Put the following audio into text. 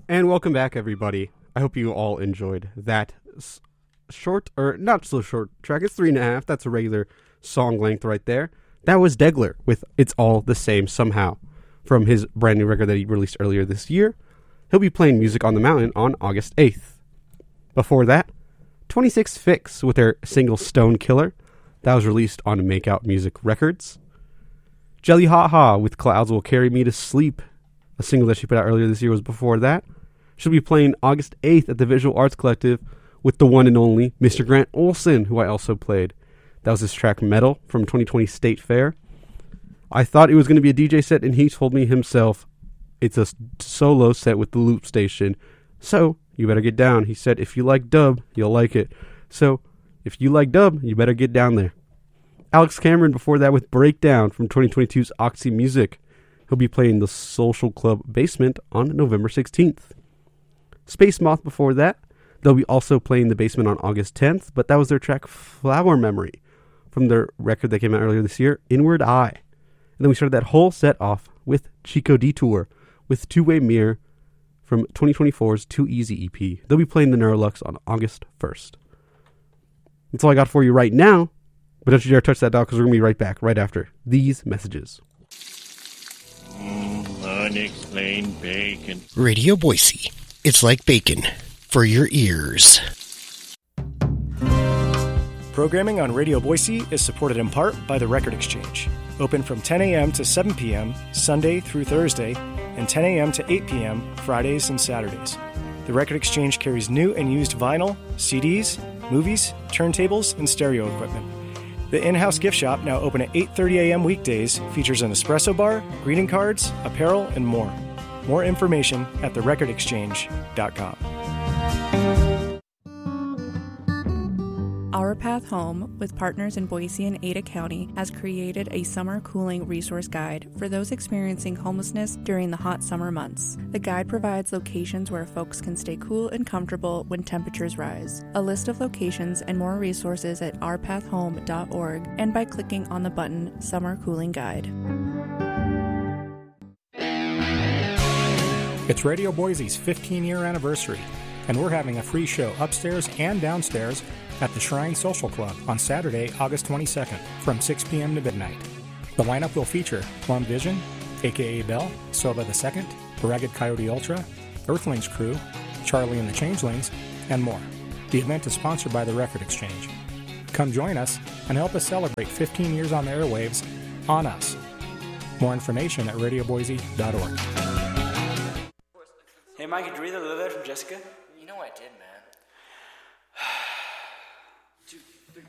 And welcome back, everybody. I hope you all enjoyed that short, or not so short track. It's 3.5. That's a regular song length right there. That was Degler with It's All the Same Somehow from his brand new record that he released earlier this year. He'll be playing Music on the Mountain on August 8th. Before that, 26 Fix with their single Stone Killer. That was released on Makeout Music Records. Jelly Ha Ha with Clouds Will Carry Me to Sleep. A single that she put out earlier this year was before that. She'll be playing August 8th at the Visual Arts Collective with the one and only Mr. Grant Olson, who I also played. That was his track Metal from 2020 State Fair. I thought it was going to be a DJ set, and he told me himself it's a solo set with the Loop Station. So, you better get down. He said, if you like dub, you'll like it. So, if you like dub, you better get down there. Alex Cameron before that with Breakdown from 2022's Oxy Music. He'll be playing the Social Club Basement on November 16th. Space Moth before that. They'll be also playing the Basement on August 10th, but that was their track Flower Memory from their record that came out earlier this year, Inward Eye. And then we started that whole set off with Chico Detour with Two-Way Mirror from 2024's Too Easy EP. They'll be playing the Neurolux on August 1st. That's all I got for you right now, but don't you dare touch that dial because we're going to be right back right after these messages. Unexplained bacon. Radio Boise. It's like bacon for your ears. Programming on Radio Boise is supported in part by The Record Exchange. Open from 10 a.m. to 7 p.m. Sunday through Thursday, and 10 a.m. to 8 p.m. Fridays and Saturdays. The Record Exchange carries new and used vinyl, CDs, movies, turntables, and stereo equipment. The in-house gift shop, now open at 8:30 a.m. weekdays, features an espresso bar, greeting cards, apparel, and more. More information at therecordexchange.com. Our Path Home, with partners in Boise and Ada County, has created a summer cooling resource guide for those experiencing homelessness during the hot summer months. The guide provides locations where folks can stay cool and comfortable when temperatures rise. A list of locations and more resources at ourpathhome.org and by clicking on the button Summer Cooling Guide. It's Radio Boise's 15-year anniversary, and we're having a free show upstairs and downstairs at the Shrine Social Club on Saturday, August 22nd from 6 p.m. to midnight. The lineup will feature Plum Vision, a.k.a. Bell, Silva II, Ragged Coyote Ultra, Earthlings Crew, Charlie and the Changelings, and more. The event is sponsored by the Record Exchange. Come join us and help us celebrate 15 years on the airwaves on us. More information at radioboise.org. Hey, Mike, did you read the letter from Jessica? You know I did, man.